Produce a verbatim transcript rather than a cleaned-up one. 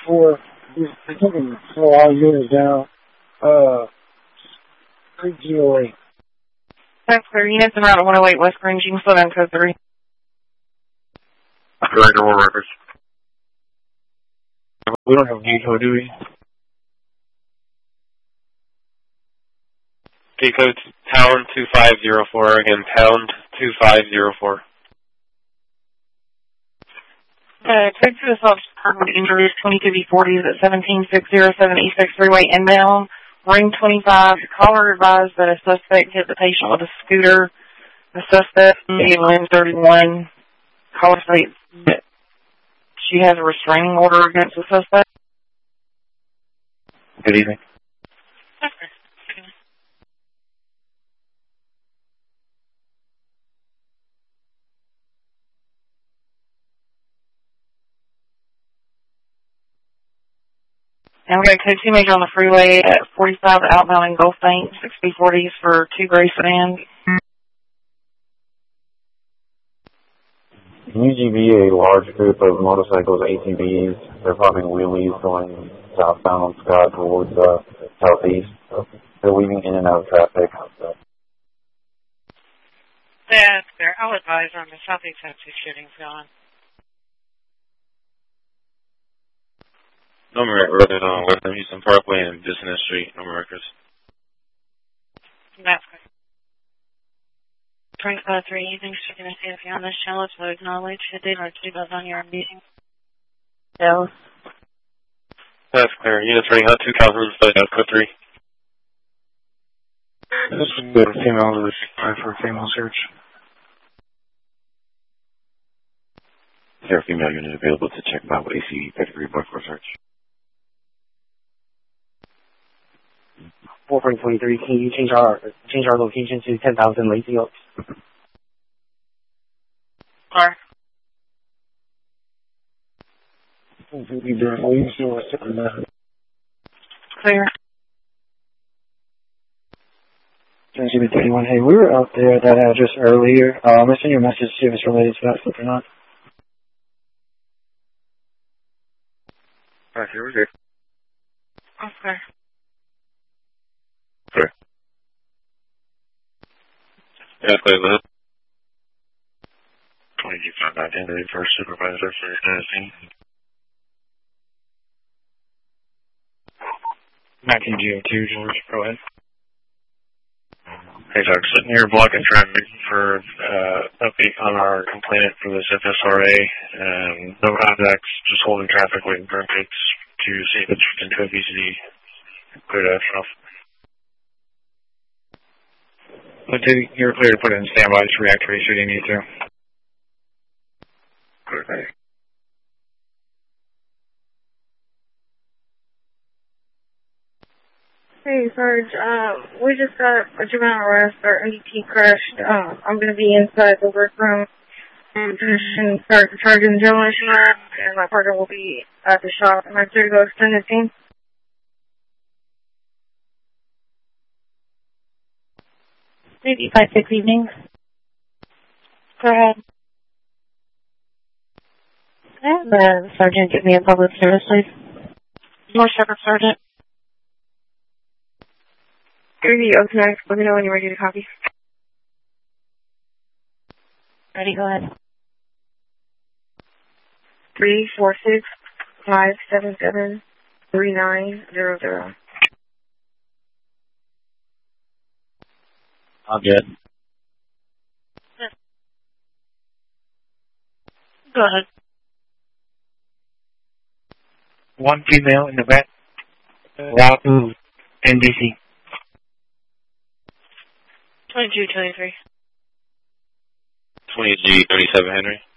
four. He's taking a lot of units down. Uh, three oh eight. That's clear. Units en route at one oh eight West Grange. You can slow down code three. Director, more records. We don't have G code, do we? G code pound two five zero four. Again, pound two five zero four. Uh, code to assault department injuries twenty-two B forties at seventeen six oh seven East X Freeway inbound. Ring twenty-five. Caller advised that a suspect hit the patient with a scooter. The suspect gave Lynn thirty-one. Caller states that she has a restraining order against the suspect. Good evening. Okay. And we got code two major on the freeway at forty-five outbound in Gulf Bank, six B forties for two gray sedans. U G B, a large group of motorcycles, A T Vs. They're popping wheelies going southbound on Scott towards uh, southeast. They're weaving in and out of traffic. That's fair. I'll advise on the southeast have two shootings going. Number records on West Houston Parkway and Business Street. Number records. That's good. twenty-five three evenings, you're going to see if you're on this channel, so acknowledge the date or two goes on your meeting. Dallas. That's clear. Units running out two Calhoun, so that's code three. This is the female for a female search. Is there a female unit available to check by A C thirty-three board for search? four forty twenty-three, can you change our change our location to ten thousand Lazy Oaks? Car. Clear. Transmitted thirty-one. Hey, we were out there at that address earlier. Uh, I'm going to send you a message to see if it's related to that stuff or not. Alright, here we go. Okay. Clear. Yeah, clear that. twenty-two five nine ten, first supervisor for Tennessee. nineteen G O two, George, go ahead. Hey, Doc, sitting here blocking traffic for uh, update on our complaint for this F S R A. Um, no contacts, just holding traffic, waiting for updates to see if it's into a V C D. Clear to action off. You're clear to put it in standby to reactivate should you need to. Clear, thank you. Hey, Sarge, uh, we just got a juvenile arrest. Our M D T crashed. Uh, I'm going to be inside the workroom and finishing start the charge in the demolition lab, and my partner will be at the shop. Am I clear to go extend the team? Maybe five, six evenings. Go ahead. And the sergeant give me a public service, please. More Shepherd, Sergeant. Here you go, next. Let me know when you're ready to copy. Ready, go ahead. Three four six five seven seven three nine zero zero. I'm good. Go ahead. One female in the back. Wahoo, N B C. twenty-two twenty-three. twenty G thirty-seven Henry.